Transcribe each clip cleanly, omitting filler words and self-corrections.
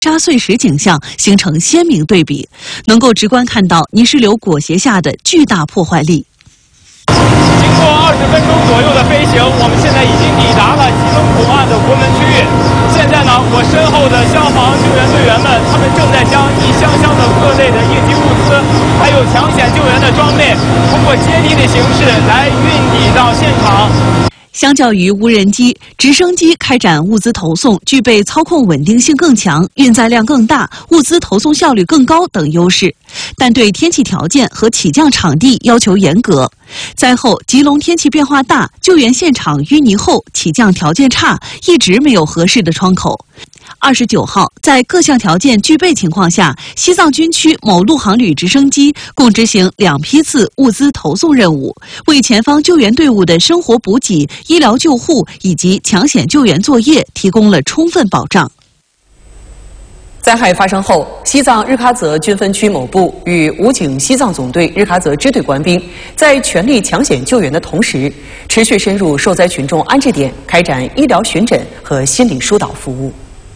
沙碎石景象形成鲜明对比，能够直观看到泥石流裹挟下的巨大破坏力。 经过20分钟左右的飞行，我们现在已经抵达了吉隆口岸的国门区域。现在呢，我身后的消防救援队员们，他们正在将一箱箱的各类的应急物资，还有抢险救援的装备，通过接力的形式来运抵到现场。 相较于无人机，直升机开展物资投送具备操控稳定性更强、运载量更大、物资投送效率更高等优势，但对天气条件和起降场地要求严格。灾后，吉隆天气变化大，救援现场淤泥厚，起降条件差，一直没有合适的窗口。29号，在各项条件具备情况下，西藏军区某陆航旅直升机共执行2批次物资投送任务，为前方救援队伍的生活补给、医疗救护以及抢险救援作业提供了充分保障。 灾害发生后，西藏日喀则军分区某部与武警西藏总队日喀则支队官兵在全力抢险救援的同时，持续深入受灾群众安置点，开展医疗巡诊和心理疏导服务。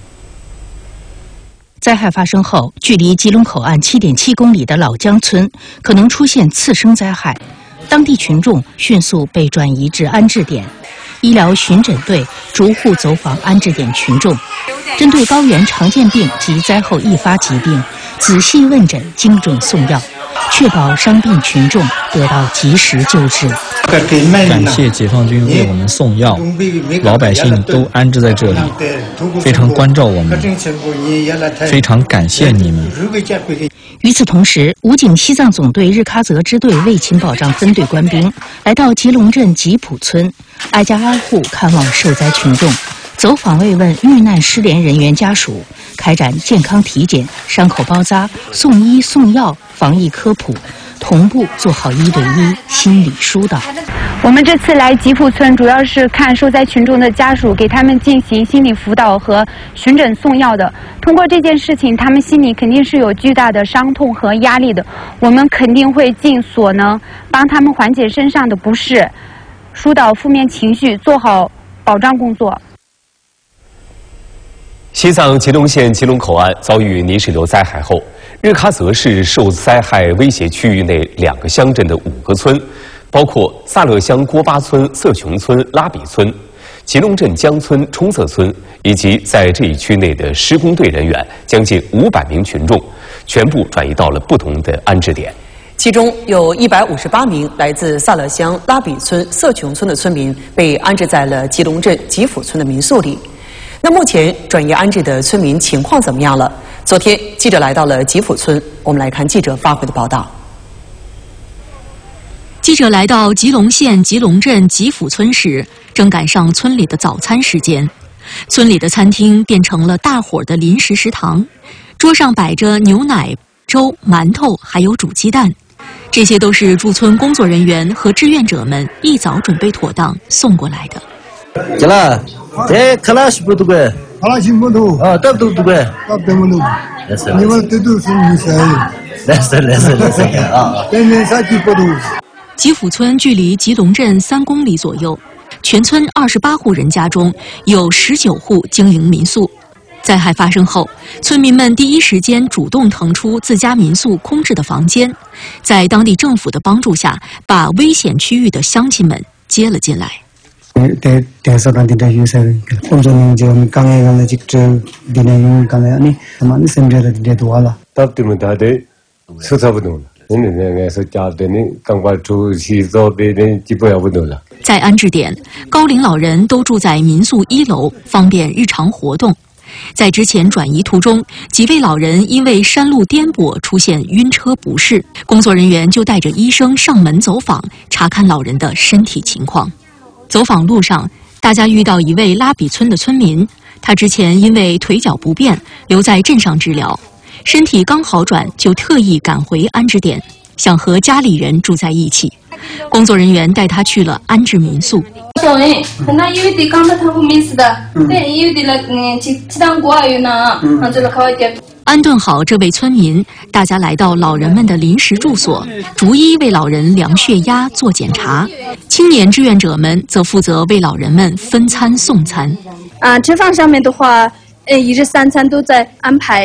灾害发生后，距离吉隆口岸7.7公里的老江村可能出现次生灾害，当地群众迅速被转移至安置点。医疗巡诊队逐户走访安置点群众，针对高原常见病及灾后易发疾病，仔细问诊、精准送药，确保伤病群众得到及时救治。 感谢解放军为我们送药，老百姓都安置在这里，非常关照我们，非常感谢你们。 与此同时，武警西藏总队日喀则支队卫勤保障分队官兵来到吉隆镇吉普村，挨家挨户看望受灾群众，走访慰问遇难失联人员家属，开展健康体检、伤口包扎、送医送药、防疫科普，同步做好1对1心理疏导。 我们这次来吉普村，主要是看受灾群众的家属，给他们进行心理辅导和巡诊送药的。通过这件事情，他们心里肯定是有巨大的伤痛和压力的。我们肯定会尽所能帮他们缓解身上的不适，疏导负面情绪，做好保障工作。 西藏吉隆县吉隆口岸遭遇泥石流灾害后，日喀则市受灾害威胁区域内2个乡镇的5个村，包括萨勒乡郭巴村、色琼村、拉比村、吉隆镇江村、冲色村，以及在这一区内的施工队人员将近500名群众，全部转移到了不同的安置点。 其中有158名来自萨勒乡、拉比村、色琼村的村民被安置在了吉隆镇吉普村的民宿里。那目前转移安置的村民情况怎么样了？昨天记者来到了吉普村，我们来看记者发回的报道。 记者来到吉隆县吉隆镇吉普村时，正赶上村里的早餐时间。村里的餐厅变成了大伙儿的临时食堂，桌上摆着牛奶、粥、馒头，还有煮鸡蛋。这些都是驻村工作人员和志愿者们一早准备妥当送过来的。吉普村距离吉隆镇3公里左右，全村28户人家中有19户经营民宿。灾害发生后，村民们第一时间主动腾出自家民宿空置的房间，在当地政府的帮助下，把危险区域的乡亲们接了进来。在安置点，高龄老人都住在民宿1楼，方便日常活动。在之前转移途中，几位老人因为山路颠簸出现晕车不适，工作人员就带着医生上门走访，查看老人的身体情况。走访路上，大家遇到一位拉比村的村民，他之前因为腿脚不便留在镇上治疗，身体刚好转就特意赶回安置点，想和家里人住在一起。工作人员带他去了安置民宿。安顿好这位村民，大家来到老人们的临时住所，逐一为老人量血压、做检查。青年志愿者们则负责为老人们分餐送餐。 吃饭上面的话， 一日三餐都在安排